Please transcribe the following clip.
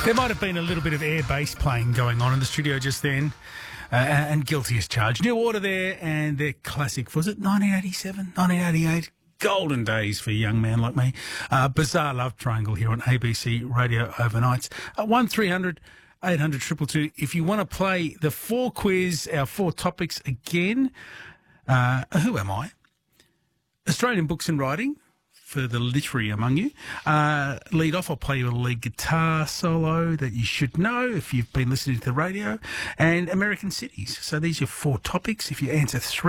There might have been a little bit of air bass playing going on in the studio just then, and guilty as charged. New Order there, and their classic, was it 1987, 1988? Golden days for a young man like me. Bizarre Love Triangle here on ABC Radio Overnights. 1300 800 222. If you want to play the 4 quiz, our 4 topics again, who am I? Australian books and writing, for the literary among you. Lead off, I'll play you a lead guitar solo that you should know if you've been listening to the radio, and American cities. So these are 4 topics. If you answer 3